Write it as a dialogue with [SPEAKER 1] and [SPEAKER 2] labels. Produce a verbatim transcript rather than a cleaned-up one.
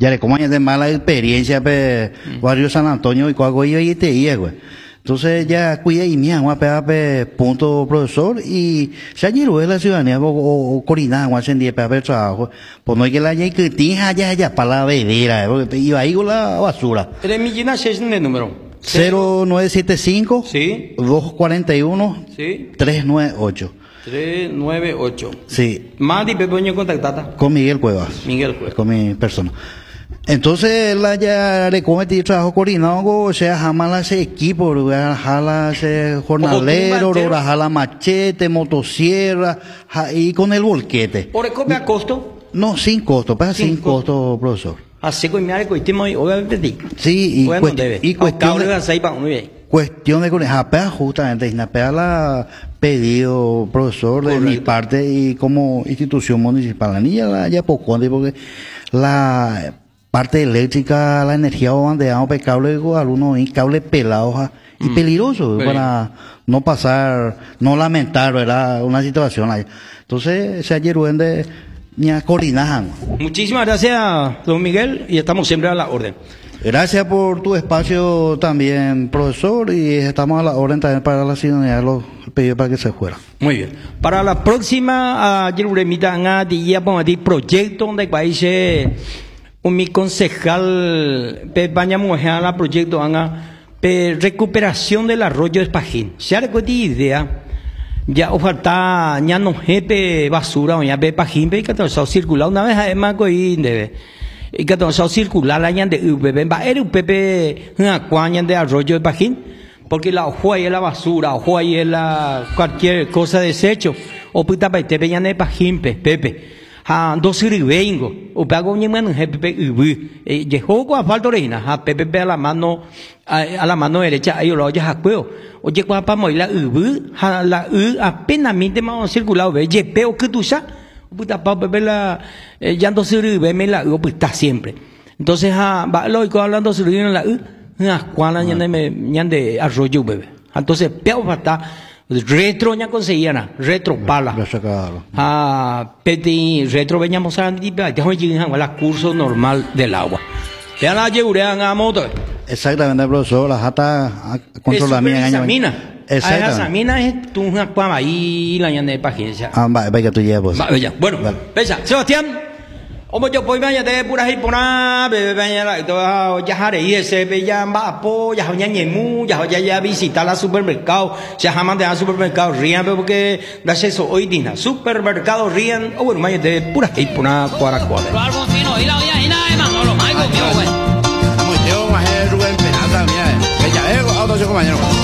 [SPEAKER 1] ya le como de mala experiencia pe barrio San Antonio y cuago yo y te iba güey. Entonces ya cuida y mía vamos a pegar pe punto profesor y se allí la ciudadanía o coordinar vamos a hacer para el trabajo pues no hay que la ya que tija ya ya para la vedera porque iba ahí con la basura.
[SPEAKER 2] ¿Eres mi llena es el número?
[SPEAKER 1] cero nueve siete cinco
[SPEAKER 2] sí
[SPEAKER 1] dos cuatro uno
[SPEAKER 2] sí
[SPEAKER 1] tres nueve ocho
[SPEAKER 2] tres nueve ocho
[SPEAKER 1] sí
[SPEAKER 2] más de pepeño contactada
[SPEAKER 1] con Miguel Cuevas
[SPEAKER 2] Miguel Cuevas
[SPEAKER 1] con mi persona. Entonces la ya le comete trabajo coordinado, o sea, jamás ese equipo, jala ese jornalero, jala machete, motosierra y con el volquete.
[SPEAKER 2] ¿Por qué copia costo?
[SPEAKER 1] No, sin costo, pasa sin, sin costo, costo, profesor.
[SPEAKER 2] Así que me haré coitimo y obviamente
[SPEAKER 1] sí, y, cuest y cuestión
[SPEAKER 2] de
[SPEAKER 1] cuestión de con justamente Isnapea la pedido profesor de mi parte y como institución municipal la niña la ya poco porque la parte eléctrica, la energía bandeada, pues cable algunos y cable pelados y mm. peligroso sí. Para no pasar, no lamentar, ¿verdad? Una situación ahí. Entonces, se ayer de ni coordinar.
[SPEAKER 2] Muchísimas gracias, don Miguel, y estamos siempre a la orden.
[SPEAKER 1] Gracias por tu espacio también, profesor, y estamos a la orden también para la ciudadanía, los pedidos para que se fuera.
[SPEAKER 2] Muy bien. Para la próxima, ayer remita a día para el proyecto donde país un mi concejal pe baña mujer la proyecto anga pe recuperación del arroyo de Espajín. Se ha recuerdo idea ya o falta ya no jepe basura o ya pe Espajín pe que todo circular una vez además coi debe y que todo circular la ya de U P P va era U P P una cuaña de arroyo de Espajín porque la hoja y la basura hoja y la cualquier cosa desecho o puta pa te pe ya de Espajín pe pepe ha dos sirvengo o pago ni man pepe ubu e jeho ko falta reina ha pepe a la mano a la mano derecha ahí lo ya hacueo oye kwa pa moi la ubu ha la u apenas mente más circulado ve je peo que tú sa puta pa pepe la ya dos sirve me la u está siempre entonces ha va lo y hablando sirve la u na cuana ya me ya de arroyo bebé entonces peo falta retro ya conseguían retro pala ah peti retro veníamos a la curso normal del agua ya la llevarían a moto
[SPEAKER 1] exactamente profesor la jata controla mía
[SPEAKER 2] examina esa examina es tu una cuama ahí la ñande de paciencia
[SPEAKER 1] ah va vaya tú llevas
[SPEAKER 2] bueno pesa Sebastián Omo yo voy mañana de pura hipona, bebe mañana y todo ya haré y ese be ya va po ya ya ñemu ya ya ya visitar la supermercado, ya jamás de al supermercado rían porque gracias eso hoy día supermercado rían o bueno mañana de pura hipona cuara cuara.
[SPEAKER 3] Algo fino y la olla y nada más no lo maigo mío güey.
[SPEAKER 4] Muy yo más Rubén Penata mía. Que ya es auto yo compañero.